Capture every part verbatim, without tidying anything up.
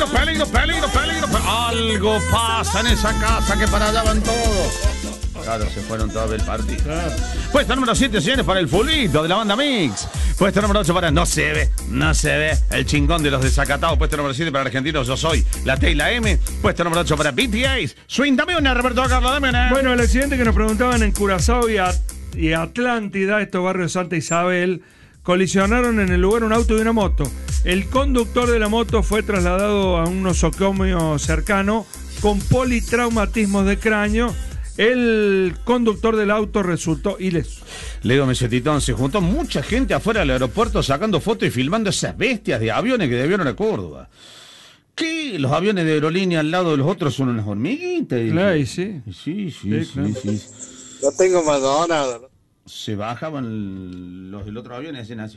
peligro, peligro, peligro. Algo pasa en esa casa que para allá van todos. Claro, se fueron todos del partido. Claro. Puesto número siete, señores, para el fulito de la banda Mix. Puesto número ocho para No se ve, no se ve, el chingón de los desacatados. Puesto número siete para Argentinos, Yo Soy, la T y la M. Puesto número ocho para B T S, Swing. Dame una, Roberto Carlos, dame una. Bueno, el accidente que nos preguntaban en Curazao y, a, y Atlántida, estos barrios de Santa Isabel, colisionaron en el lugar un auto y una moto. El conductor de la moto fue trasladado a un nosocomio cercano con politraumatismos de cráneo. El conductor del auto resultó ileso. Leo Mesetitón, se juntó mucha gente afuera del aeropuerto sacando fotos y filmando esas bestias de aviones que debieron a Córdoba. ¿Qué? Los aviones de aerolínea al lado de los otros son unas hormiguitas. Claro, y sí. Sí, sí, sí, sí, claro. sí. Yo tengo McDonald's. Se bajaban los del otro avión y hacían así.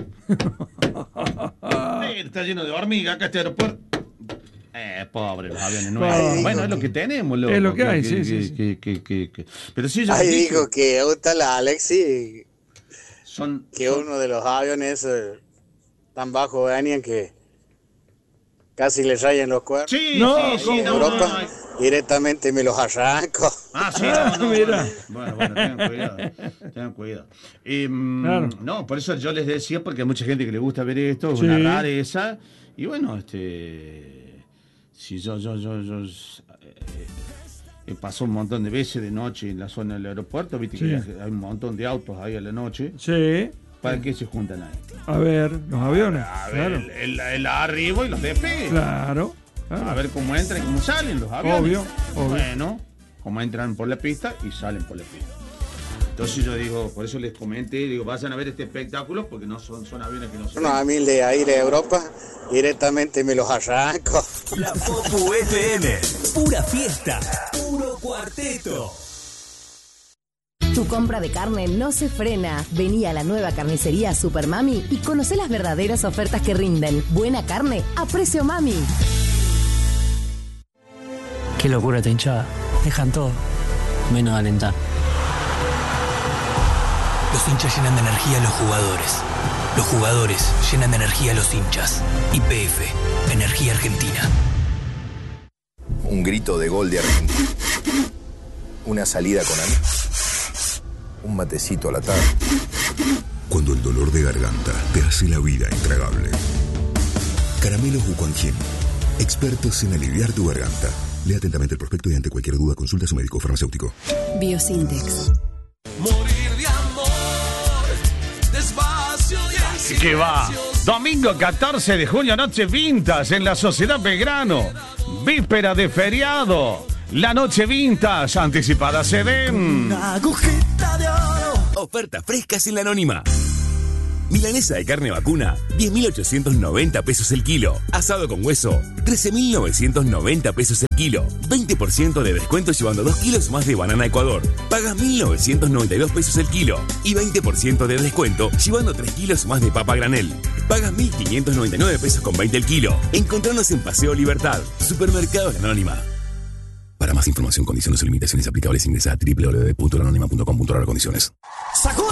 Está lleno de hormigas acá este aeropuerto. Eh, pobre los aviones nuevos. Bueno, es lo que tenemos, loco. Es lo que hay, que, sí, que, sí, que, sí. Que, que, que, pero sí, yo Ahí dije, dijo que gusta la Alexi, son, que son, uno de los aviones eh, tan bajo venían que casi le rayan los cuernos. Sí, No, sí, ¿cómo? sí, En no, Europa no, no. directamente me los arranco. Ah, sí, no, no, Mira. Bueno, bueno, tengan cuidado. Tengan cuidado. Eh, Claro. No, por eso yo les decía, porque hay mucha gente que le gusta ver esto, es Sí. una rareza. Y bueno, este. Si yo, yo, yo, yo. Eh, eh, pasó un montón de veces de noche en la zona del aeropuerto, viste Sí. que hay un montón de autos ahí a la noche. Sí. ¿Para qué se juntan ahí? A ver, los aviones. A ver, Claro. el, el, el arribo y los despegues. Claro. claro. A ver cómo entran y cómo salen los aviones. Obvio, obvio. Bueno, cómo entran por la pista y salen por la pista. Entonces yo digo, por eso les comenté, digo, vayan a ver este espectáculo porque no son, son aviones que no son. No, a mí de ahí de Europa directamente me los arranco. La Popu F M, pura fiesta, puro cuarteto. Tu compra de carne no se frena. Vení a la nueva carnicería Super Mami y conocé las verdaderas ofertas que rinden. Buena carne a precio mami. Qué locura esta hinchada. Dejan todo, menos alentar. Los hinchas llenan de energía a los jugadores. Los jugadores llenan de energía a los hinchas. Y P F, Energía Argentina. Un grito de gol de Argentina. Una salida con amigos. Un matecito a la tarde. Cuando el dolor de garganta te hace la vida intragable. Caramelos Bucanquín. Expertos en aliviar tu garganta. Lea atentamente el prospecto y ante cualquier duda consulta a su médico farmacéutico. Biosintex. Morir de amor, despacio y ¿Qué va? Domingo catorce de junio, noche vintage en la Sociedad Belgrano. Víspera de feriado. La noche vintage anticipada se den. agujeta de oro. Oferta fresca sin la anónima. Milanesa de carne vacuna, diez mil ochocientos noventa pesos el kilo. Asado con hueso, trece mil novecientos noventa pesos el kilo. veinte por ciento de descuento llevando dos kilos más de banana Ecuador. Pagas mil novecientos noventa y dos pesos el kilo. Y veinte por ciento de descuento llevando tres kilos más de papa granel. Pagas mil quinientos noventa y nueve pesos con veinte el kilo. Encontranos en Paseo Libertad, Supermercado La Anónima. Para más información, condiciones y limitaciones aplicables, ingresa a doble u doble u doble u punto la anónima punto com punto a r condiciones.